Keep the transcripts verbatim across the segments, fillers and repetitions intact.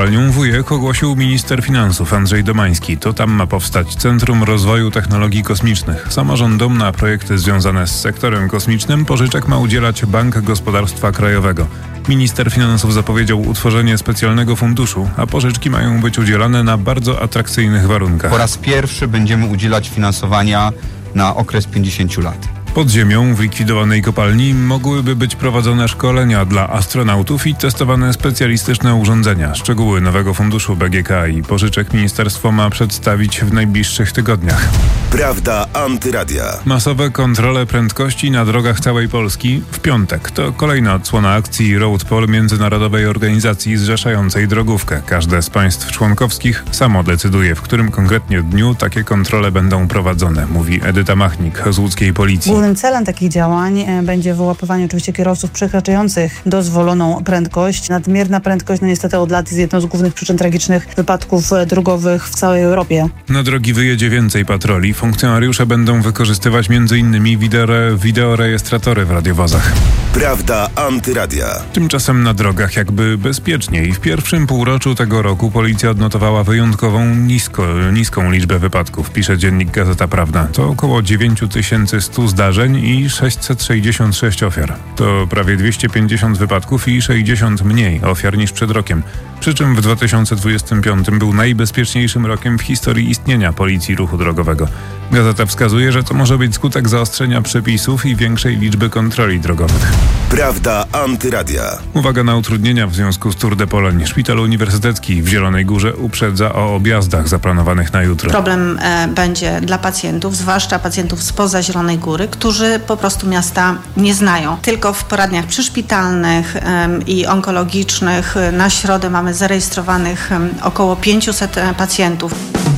Wujek ogłosił minister finansów Andrzej Domański. To tam ma powstać Centrum Rozwoju Technologii Kosmicznych. Samorządom na projekty związane z sektorem kosmicznym pożyczek ma udzielać Bank Gospodarstwa Krajowego. Minister finansów zapowiedział utworzenie specjalnego funduszu, a pożyczki mają być udzielane na bardzo atrakcyjnych warunkach. Po raz pierwszy będziemy udzielać finansowania na okres pięćdziesięciu lat. Pod ziemią w likwidowanej kopalni mogłyby być prowadzone szkolenia dla astronautów i testowane specjalistyczne urządzenia. Szczegóły nowego funduszu B G K i pożyczek ministerstwo ma przedstawić w najbliższych tygodniach. Prawda Antyradia. Masowe kontrole prędkości na drogach całej Polski w piątek. To kolejna odsłona akcji Road Pol, międzynarodowej organizacji zrzeszającej drogówkę. Każde z państw członkowskich samo decyduje, w którym konkretnie dniu takie kontrole będą prowadzone, mówi Edyta Machnik z łódzkiej policji. Głównym celem takich działań będzie wyłapywanie oczywiście kierowców przekraczających dozwoloną prędkość. Nadmierna prędkość no niestety od lat jest jedną z głównych przyczyn tragicznych wypadków drogowych w całej Europie. Na drogi wyjedzie więcej patroli. Funkcjonariusze będą wykorzystywać m.in. wideo, wideorejestratory w radiowozach. Prawda Antyradia. Tymczasem na drogach jakby bezpieczniej. W pierwszym półroczu tego roku policja odnotowała wyjątkową nisko, niską liczbę wypadków, pisze dziennik Gazeta Prawna. To około dziewięć tysięcy sto zdarzeń i sześćset sześćdziesiąt sześć ofiar. To prawie dwieście pięćdziesiąt wypadków i sześćdziesiąt mniej ofiar niż przed rokiem. Przy czym w dwa tysiące dwudziestym piątym był najbezpieczniejszym rokiem w historii istnienia Policji Ruchu Drogowego. Gazeta wskazuje, że to może być skutek zaostrzenia przepisów i większej liczby kontroli drogowych. Prawda Antyradia. Uwaga na utrudnienia w związku z Tour de Pologne. Szpital Uniwersytecki w Zielonej Górze uprzedza o objazdach zaplanowanych na jutro. Problem e, będzie dla pacjentów, zwłaszcza pacjentów spoza Zielonej Góry, którzy po prostu miasta nie znają. Tylko w poradniach przyszpitalnych e, i onkologicznych na środę mamy zarejestrowanych e, około pięćset pacjentów.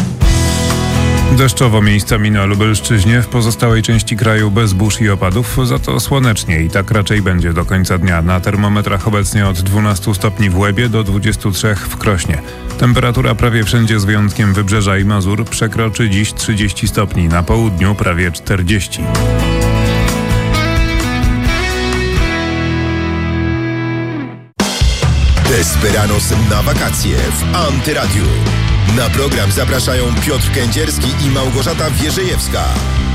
Deszczowo miejscami na Lubelszczyźnie, w pozostałej części kraju bez burz i opadów, za to słonecznie i tak raczej będzie do końca dnia. Na termometrach obecnie od dwunastu stopni w Łebie do dwudziestu trzech w Krośnie. Temperatura prawie wszędzie z wyjątkiem Wybrzeża i Mazur przekroczy dziś trzydzieści stopni, na południu prawie czterdzieści. Desperanos na wakacje w Antyradiu. Na program zapraszają Piotr Kędzierski i Małgorzata Wierzejewska.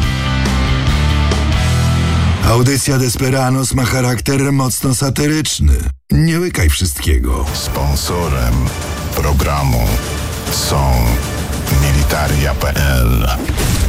Audycja Desperanos ma charakter mocno satyryczny. Nie łykaj wszystkiego. Sponsorem programu są militaria kropka p l.